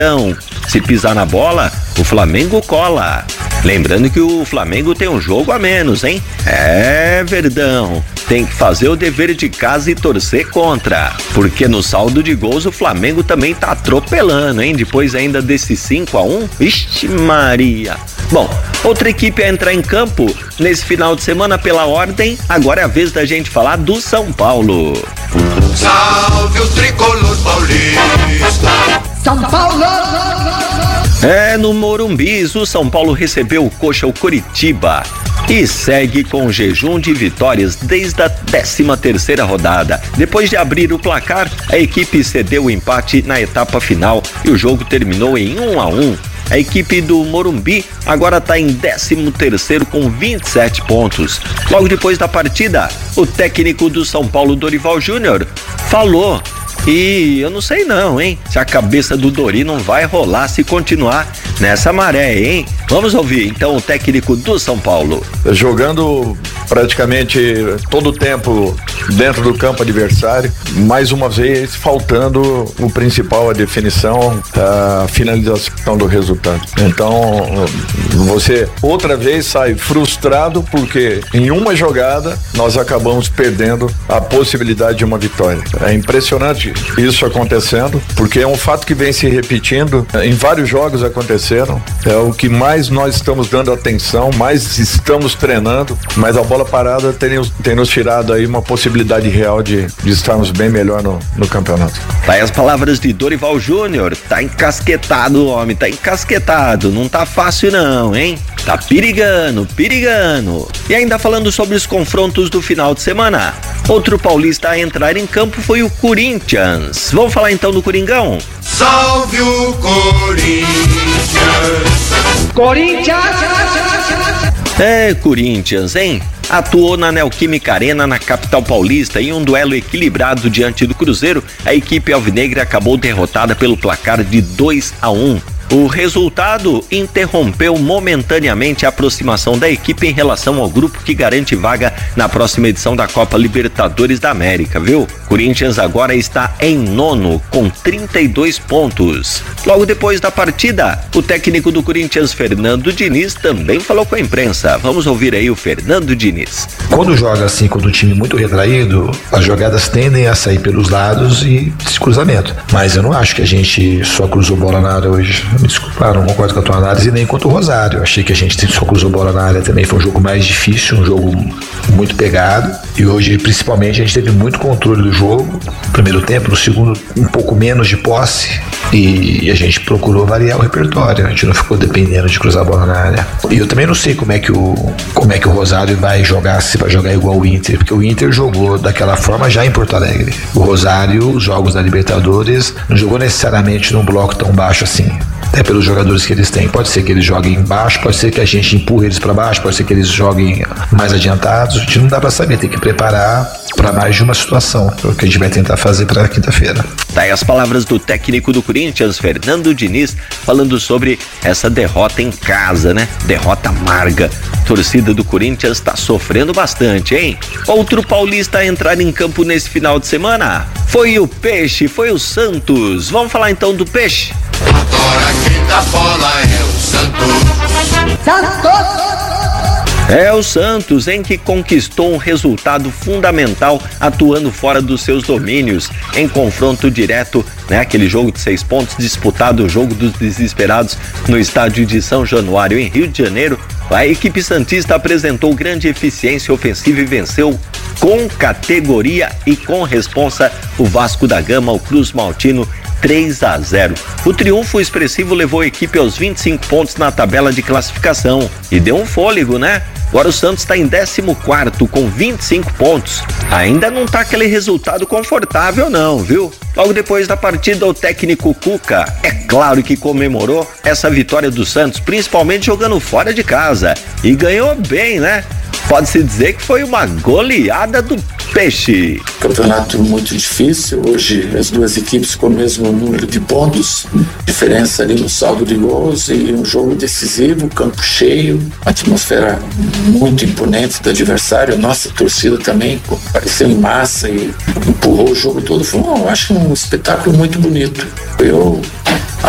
Então, se pisar na bola, o Flamengo cola. Lembrando que o Flamengo tem um jogo a menos, hein? É, Verdão, tem que fazer o dever de casa e torcer contra, porque no saldo de gols o Flamengo também tá atropelando, hein? Depois ainda desse 5-1, ixi Maria. Bom, outra equipe a entrar em campo nesse final de semana pela ordem, agora é a vez da gente falar do São Paulo. Salve o tricolor paulista! São Paulo! É, no Morumbi, o São Paulo recebeu o Coxa, o Coritiba, e segue com jejum de vitórias desde a 13ª rodada. Depois de abrir o placar, a equipe cedeu o empate na etapa final e o jogo terminou em 1-1. A equipe do Morumbi agora está em 13º com 27 pontos. Logo depois da partida, o técnico do São Paulo, Dorival Júnior, falou. E eu não sei não, hein? Se a cabeça do Dori não vai rolar se continuar nessa maré, hein? Vamos ouvir então o técnico do São Paulo. Jogando praticamente todo o tempo dentro do campo adversário, mais uma vez faltando o principal, a definição, a finalização do resultado. Então você outra vez sai frustrado porque em uma jogada nós acabamos perdendo a possibilidade de uma vitória. É impressionante isso acontecendo, porque é um fato que vem se repetindo, em vários jogos aconteceram, é o que mais nós estamos dando atenção, mais estamos treinando, mas a bola parada tem nos tirado aí uma possibilidade real de estarmos bem melhor no campeonato. Tá aí as palavras de Dorival Júnior, tá encasquetado o homem, tá encasquetado, não tá fácil não, hein? Tá perigando. E ainda falando sobre os confrontos do final de semana, outro paulista a entrar em campo foi o Corinthians. Vamos falar então do Coringão? Salve o Corinthians! É, Corinthians, hein? Atuou na Neoquímica Arena, na capital paulista, em um duelo equilibrado diante do Cruzeiro. A equipe alvinegra acabou derrotada pelo placar de 2-1. O resultado interrompeu momentaneamente a aproximação da equipe em relação ao grupo que garante vaga na próxima edição da Copa Libertadores da América, viu? Corinthians agora está em 9º com 32 pontos. Logo depois da partida, o técnico do Corinthians, Fernando Diniz, também falou com a imprensa. Vamos ouvir aí o Fernando Diniz. Quando joga assim, quando o time muito retraído, as jogadas tendem a sair pelos lados e esse cruzamento. Mas eu não acho que a gente só cruzou bola na área hoje. Me desculpa, não concordo com a tua análise nem quanto o Rosário. Eu achei que a gente só cruzou bola na área também. Foi um jogo mais difícil, um jogo muito pegado. E hoje, principalmente, a gente teve muito controle do jogo. No primeiro tempo, no segundo, um pouco menos de posse. E a gente procurou variar o repertório. A gente não ficou dependendo de cruzar a bola na área. E eu também não sei como é que o Rosário vai jogar, se vai jogar igual o Inter. Porque o Inter jogou daquela forma já em Porto Alegre. O Rosário, os jogos da Libertadores, não jogou necessariamente num bloco tão baixo assim. Até pelos jogadores que eles têm. Pode ser que eles joguem baixo, pode ser que a gente empurre eles para baixo, pode ser que eles joguem mais adiantados. A gente não dá para saber, tem que preparar para mais de uma situação. É o que a gente vai tentar fazer para quinta-feira. Daí as palavras do técnico do Corinthians, Fernando Diniz, falando sobre essa derrota em casa, né? Derrota amarga. A torcida do Corinthians tá sofrendo bastante, hein? Outro paulista a entrar em campo nesse final de semana foi o Peixe, foi o Santos. Vamos falar então do Peixe? Agora quem dá bola é o Santos! É o Santos, em que conquistou um resultado fundamental atuando fora dos seus domínios em confronto direto, né? Aquele jogo de 6 pontos disputado, o jogo dos desesperados no estádio de São Januário, em Rio de Janeiro. A equipe santista apresentou grande eficiência ofensiva e venceu com categoria e com responsa o Vasco da Gama, o Cruz Maltino, 3-0. O triunfo expressivo levou a equipe aos 25 pontos na tabela de classificação e deu um fôlego, né? Agora o Santos está em 14º com 25 pontos. Ainda não tá aquele resultado confortável não, viu? Logo depois da partida, o técnico Cuca, é claro que comemorou essa vitória do Santos, principalmente jogando fora de casa. E ganhou bem, né? Pode-se dizer que foi uma goleada do Peixe. Campeonato muito difícil, hoje as duas equipes com o mesmo número de pontos, diferença ali no saldo de gols e um jogo decisivo, campo cheio, atmosfera muito imponente do adversário, nossa torcida também apareceu em massa e empurrou o jogo todo, foi eu acho um espetáculo muito bonito. Eu